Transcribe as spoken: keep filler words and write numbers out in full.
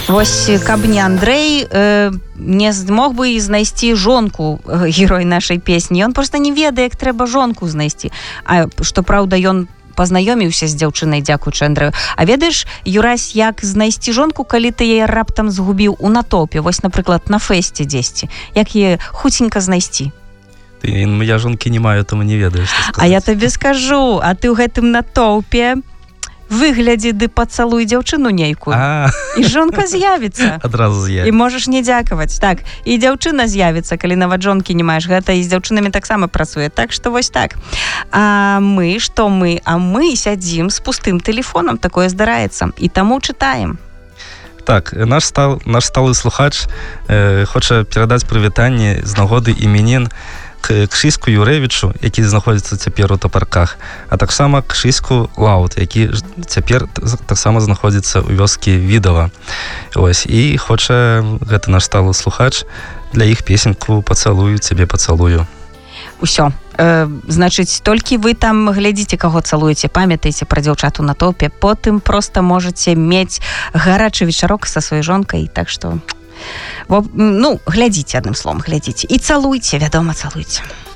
Вось, каб не Андрэй, э, не змог бы і знайсці жонку, э, герой нашай песні. Ён проста не ведае, як трэба жонку знайсці. А што праўда, ён пазнаёміўся з дзяўчынай, дзякуючы Андрэю. А ведаеш, Юрась, як знайсці жонку, калі ты яе раптам згубіў у натоўпе, вось, напрыклад, на фэсце дзесьці? Як яе хуценька знайсці? Ты, я жонкі не маю, тому не ведаю, што сказаць. А я табе скажу, а ты ў гэтым натоўпе выглядзі ды пацалуй дзяўчыну нейкую. А. І жонка з'явіцца. Адразу з'явіцца. І можаш не дзякаваць. Так, і дзяўчына з'явіцца, калі нават жонкі не маеш. Гэта і з дзяўчынамі таксама працуе. Так што вось так. А мы, што мы? А мы сядзім з пустым тэлефонам. Такое здараецца. І таму чытаем. Так, наш, стал, наш сталы слухач э, хоча перадаць прывітанне з нагоды іменін Кшыську Юрэвічу, які знаходзіцца цяпер у Тапарках, а таксама Кшыську Лаут, які цяпер таксама знаходзіцца ў вёскі Відава. Ось, і хоча гэты наш сталы слухач для іх песеньку «Пацалую, цябе пацалую». Усё. Э, значыць, толькі вы там глядзіце, каго цалуеце, памятаеце пра дзяўчату на топе, потым проста можаце мець гарачы вечарок са сваёй жонкай, так што... Ну, глядзіце, адным словом, глядзіце. І цалуйце, вядома, цалуйце.